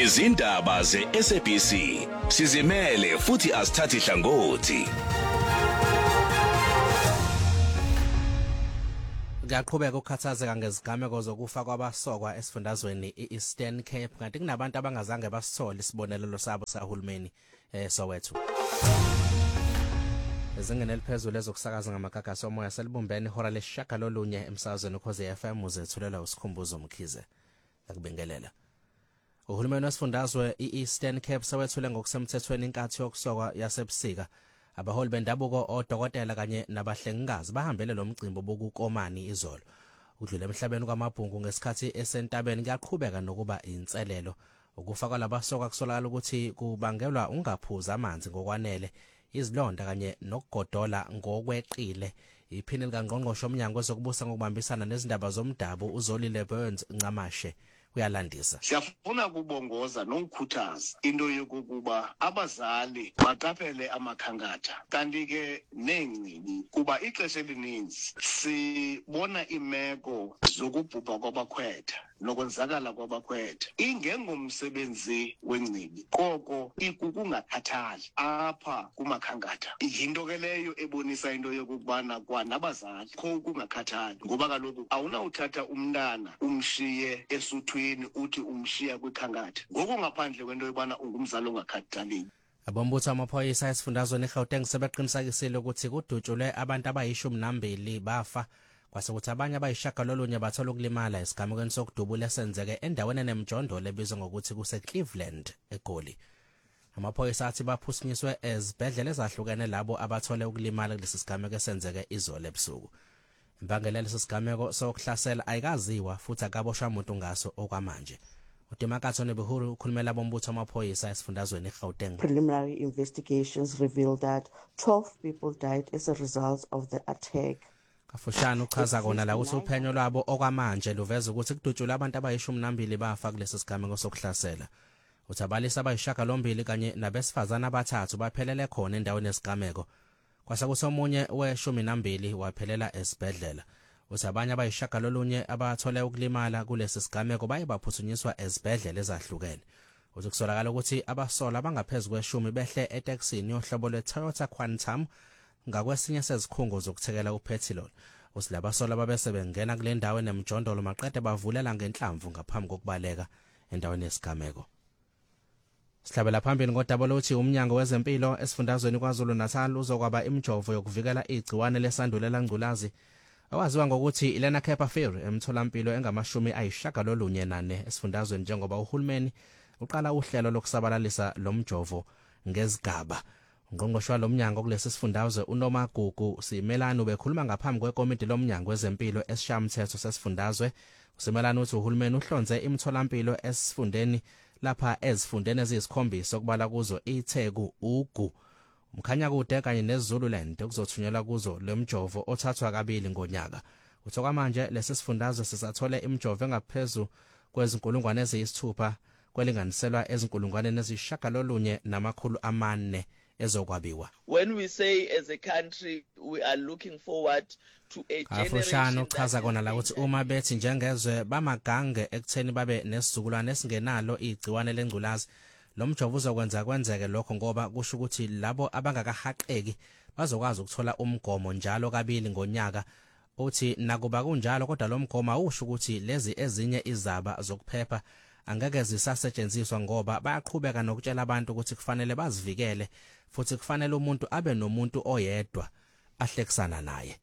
izindaba ze-SABC sizimele futhi asithathi hlangothi. Ngiyaqhubeka ukukhathazeka ngezigameko zokufa kwabasokwa esifundazweni i-Eastern Cape kanti kunabantu abangazange basithole isibonelelo sabo sahulumeni Soweto. Ezingene eliphezulu ezokusakaza ngamagagasi omoya selibumbene ihora lesishagalolunye emsakazweni Ukhozi FM uzethulela usikhumbuzo Mkhize. Akubingelela. Uhulumeni wesifundazwe i-Eastern Cape sewethule ngokusemthethweni inkathi yokusokwa yasebusika. Abaholi bendabuko odokotela kanye nabahlengikazi bahambele lo mcimbi bokukomani izolo. Udlule emhlabeni kwaMabhungu ngesikhathi esentabeni kuyaqhubeka nokuba inselelo. Ukufa kwalabasokwa kusolakala ukuthi kubangelwa ungaphuza amanzi ngokwanele, izilonda kanye nokugodola ngokweqile. Iphini likaNgqongqoshe omnyango wezokubusa ngokubambisana nezindaba zomdabu uZolile Burns Ncamashe uyalandisa. Siyafuna kubongoza nokukhuthaza into yokuba abazali baqaphele amakhankatha kanti ke nengcibi kuba ixesha elininzi sibona imeko zokubhubha kwabakhwetha nokwenzakala kwabakhwetha ingengomsebenzi wengcibi koko ikukungakhathali apha kumakhankatha. Yinto ke leyo ebonisa into yokubana kwanabazali kho ukungakhathali ngoba kaloku awunawuthatha umntana umshiye esuthwini uthi umshiya kwikhankatha ngoku ngaphandle kwento yobana ungumzali ongakhathaliyo. Abombutho amaphoyisa esifundazweni eGauteng sebeqinisakisile ukuthi kudutshulwe abantu abayi12 bafa kwasekuthi abanye abayishagalolunye bathola ukulimala esigamekweni sokudubula esenzeke endaweni enemjondolo ebizwa ngokuthi kuseCleveland eGoli. Amaphoyisa athi baphusinyiswe ezibhedlela ezahlukene labo abathole ukulimala kulesi sigameko esenzeke izolo ebusuku. Imbangela lesisigameko sokuhlasela ayikaziwa futhi akaboshwa umuntu ngaso okwamanje. uDemakatho Nebehuru ukhulumela abombutho amaphoyisa esifundazweni eGauteng. Preliminary investigations revealed that 12 people died as a result of the attack. Kafushane uchaza kona la ukuthi uphenyo lwabo okwamanje luveza ukuthi kudutshulwe abantu abayi12 bafa kulesi sigameko sokuhlasela. Uthabalisa abayishagalombili kanye nabesifazana abathathu baphelele khona endaweni yesigameko. Kwasekuthi omunye we12 waphelela esibhedlela. Uthi abanye abayishagalolunye abathole ukulimala kulesi sigameko baye baphuthunyiswa ezibhedlela ezahlukene. Uthi kusolakala ukuthi abasola abangaphezulu kwe10 behle eTaxini yohlobo lweToyota Quantum ngakwesinye sezikhungo zokuthekela upetrol. Uthi labasola babese bengena kule ndawo enemjondolo maqede bavulela ngenhlamvu ngaphambi kokubaleka endaweni yesigameko. Sihlabela phambili ngodaba lokuthi umnyango wezempilo esifundazweni kwaZulu Natal uzokwaba imjovo yokuvikela igciwane lesandulela ngculazi awaziwa ngokuthi Ilena Kepa Fair emtholampilo engama-94 esifundazweni njengoba uhulumeni uqala uhlelo lokusabalalisa lomjovo ngezigaba. Ungqongqoshe walomnyango kulesi sifundazwe uNomagugu Simelane ubekhuluma ngaphambi kwekomiti lomnyango wezempilo esishamthetho sesifundazwe. Usimelane uthi uhulumeni uhlonze imitholampilo esifundeni lapha ezifundeni eziyisikhombisa okubala kuzo iTheku, uGu, uMkhanyakude kanye neZululand okuzothunyelwa kuzo lemjovo othathwa kabili ngonyaka. Utho kwamanje lesi sifundazwe sisathole imjovo engaphezulu kwezinkulungwane eziyisithupha kwelinganiselwa ezinkulungwane eziyishagalolunye namakhulu 4 ezokwabiwa. When we say as a country we are looking forward to a generation uchaza kona la ukuthi uma bethi njengezwe bamagange ekutheni babe nesizukulwane esingenalo igciwane lengculazi lomjovo uzokwenza kwenzeke lokho ngoba kusho ukuthi labo abangakahaqeki bazokwazi ukuthola umgomo njalo kabili ngonyaka. Uthi nakuba kunjalo kodwa lo mgomo usho ukuthi lezi ezinye izaba zokuphepha angeke zisasetshenziswa ngoba bayaqhubeka nokutshela abantu ukuthi kufanele bazivikele futhi kufanele umuntu abe nomuntu oyedwa ahlekisana naye.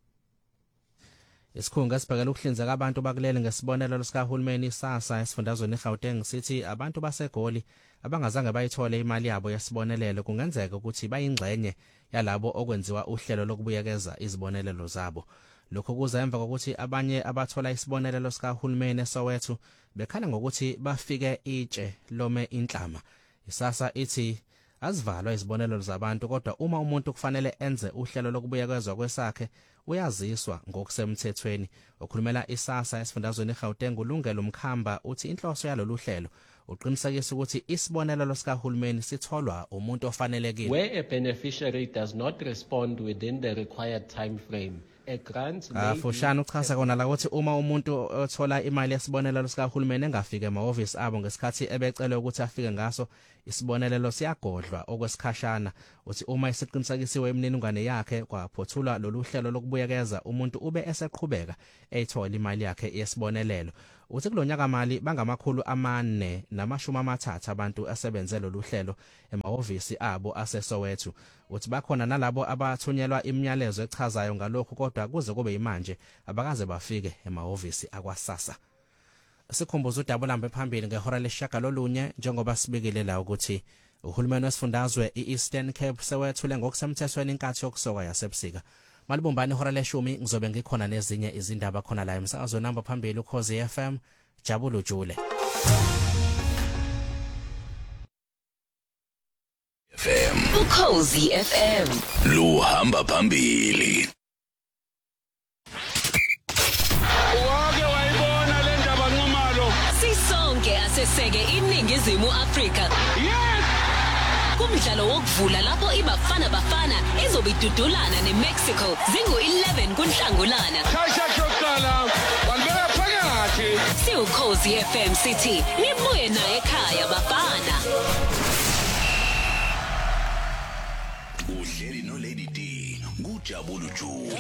Isikhungo esibhekela ukuhlinzeka abantu bakuleli ngesibonelelo sikahulumeni isasa esifundazweni eGauteng sithi abantu baseGoli abangazange bayithole imali yabo yesibonelelo kungenzeka ukuthi bayingxenye yalabo okwenziwa uhlelo lokubuyekeza izibonelelo zabo. Lokho kuza emva kokuthi abanye abathola isibonelelo sikahulumeni eSoweto bekhala ngokuthi bafike itshe lome inhlama. Isasa ithi azivalwa izibonelelo zabantu kodwa uma umuntu kufanele enze uhlelo lokubuyekezwa kwesakhe uyaziswa ngokusemthethweni. Okhulumela isasa esifundazweni eGauteng uLungelo Mkhamba uthi inhloso yalolu hlelo uqinisekisa ukuthi isibonelelo sikahulumeni sitholwa umuntu ofanelekile. Where a beneficiary does not respond within the required time frame, a grant Fushane uchaza kona la ukuthi uma umuntu othola imali yesibonelelo sikahulumeni engafike emahhovisi abo ngesikhathi ebecelwe ukuthi afike ngaso isibonelelo siyagodlwa okwesikhashana uthi uma isiqinisekisiwe imininingwane yakhe kwaphothulwa lolu hlelo lokubuyekeza umuntu ube eseqhubeka ethola imali yakhe yesibonelelo uthi kulonyaka mali bangamakhulu 430 abantu asebenze lolu hlelo emahhovisi abo aseSoweto uthi bakhona nalabo abathunyelwa imiyalezo echazayo ngalokho kodwa kuze kube imanje abakaze bafike emahhovisi akwaSASSA. Sikhumbuza uDabulambe phambili ngehora lesishagalolunye njengoba sibikile la ukuthi uhulumeni wesifundazwe iEastern Cape sewethule ngokusemthethweni inkathi yokusoka yasebusika. Malibumbani ihora leshumi ngizobe ngikhona nezinye izindaba khona la emsakazo namba phambili uKhosi FM Jabulu Jule. FM Ukhosi FM luhamba phambili. Wake wayibona le ndaba nqomalo. sisonke aseseke iningizimu Afrika. Yes! Kumdlalo wokuvula lapho iBafana Bafana izobidudulana neMexico zingu-11 kuNhlangulana. Shasha shokala. Walibeka phakathi. Siwukhosi FM sithi nibuye naye ekhaya Bafana. Uhleli no Lady D, ngujabulu Jule.